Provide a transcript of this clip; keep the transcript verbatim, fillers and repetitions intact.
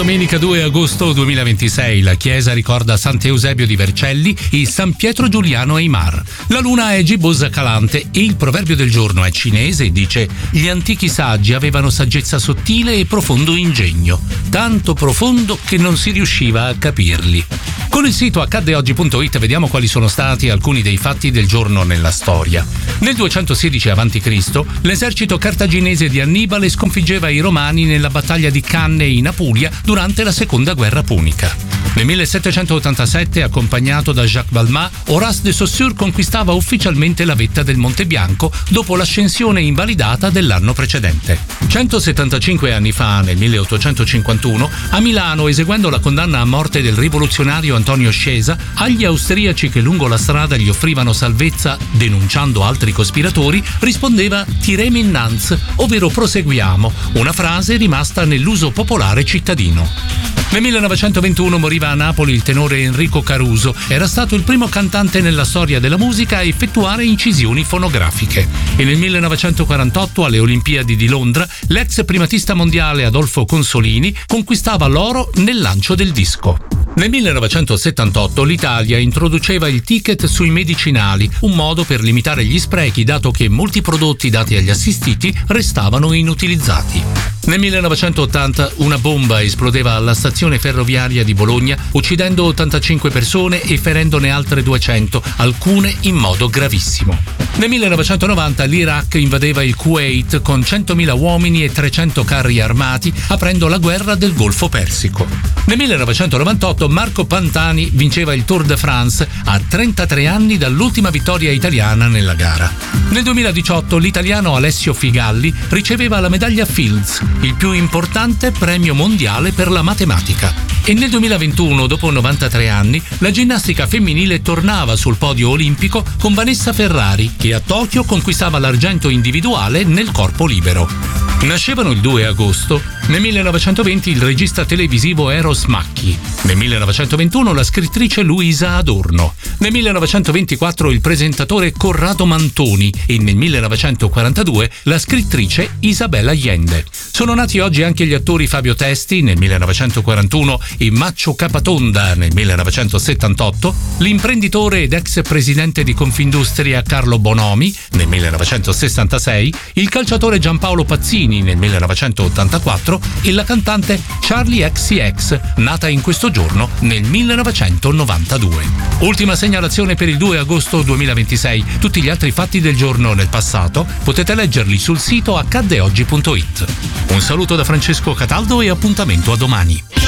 domenica due agosto duemilaventisei la chiesa ricorda Sant'Eusebio di Vercelli e San Pietro Giuliano Aimar. La luna è gibbosa calante e il proverbio del giorno è cinese e dice: gli antichi saggi avevano saggezza sottile e profondo ingegno, tanto profondo che non si riusciva a capirli. Con il sito accadde oggi punto it vediamo quali sono stati alcuni dei fatti del giorno nella storia. Nel duecentosedici avanti Cristo l'esercito cartaginese di Annibale sconfiggeva i Romani nella battaglia di Canne in Apulia durante la seconda guerra punica. Nel millesettecentottantasette, accompagnato da Jacques Balmat, Horace de Saussure conquistava ufficialmente la vetta del Monte Bianco dopo l'ascensione invalidata dell'anno precedente. centosettantacinque anni fa, nel milleottocentocinquantuno, a Milano, eseguendo la condanna a morte del rivoluzionario Antonio Sciesa, agli austriaci che lungo la strada gli offrivano salvezza denunciando altri cospiratori, rispondeva "tirem innanz", ovvero proseguiamo, una frase rimasta nell'uso popolare cittadino. Nel millenovecentoventuno moriva a Napoli il tenore Enrico Caruso. Era stato il primo cantante nella storia della musica a effettuare incisioni fonografiche. E nel millenovecentoquarantotto, alle Olimpiadi di Londra, l'ex primatista mondiale Adolfo Consolini conquistava l'oro nel lancio del disco. Nel millenovecentosettantotto l'Italia introduceva il ticket sui medicinali, un modo per limitare gli sprechi dato che molti prodotti dati agli assistiti restavano inutilizzati. Nel millenovecentottanta una bomba esplodeva alla stazione ferroviaria di Bologna, uccidendo ottantacinque persone e ferendone altre duecento, alcune in modo gravissimo. Nel millenovecentonovanta l'Iraq invadeva il Kuwait con centomila uomini e trecento carri armati, aprendo la guerra del Golfo Persico. Nel millenovecentonovantotto Marco Pantani vinceva il Tour de France a trentatré anni dall'ultima vittoria italiana nella gara. Nel duemiladiciotto l'italiano Alessio Figalli riceveva la medaglia Fields, il più importante premio mondiale per la matematica. E nel duemilaventuno, dopo novantatré anni, la ginnastica femminile tornava sul podio olimpico con Vanessa Ferrari, che a Tokyo conquistava l'argento individuale nel corpo libero. Nascevano il due agosto. Nel millenovecentoventi il regista televisivo Eros Macchi. Nel millenovecentoventuno la scrittrice Luisa Adorno. Nel millenovecentoventiquattro il presentatore Corrado Mantoni e nel millenovecentoquarantadue la scrittrice Isabella Allende. Sono nati oggi anche gli attori Fabio Testi nel millenovecentoquarantuno e Maccio Capatonda nel millenovecentosettantotto, l'imprenditore ed ex presidente di Confindustria Carlo Bonomi nel millenovecentosessantasei, il calciatore Giampaolo Pazzini nel millenovecentottantaquattro e la cantante Charli X C X, nata in questo giorno nel millenovecentonovantadue. Ultima segnalazione per il due agosto duemilaventisei. Tutti gli altri fatti del giorno nel passato potete leggerli sul sito accadde oggi punto it. Un saluto da Francesco Cataldo e appuntamento a domani.